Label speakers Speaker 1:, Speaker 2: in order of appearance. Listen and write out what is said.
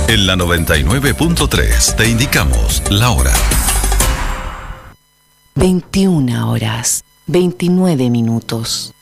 Speaker 1: En la 99.3 te indicamos la hora.
Speaker 2: 21 horas, 29 minutos.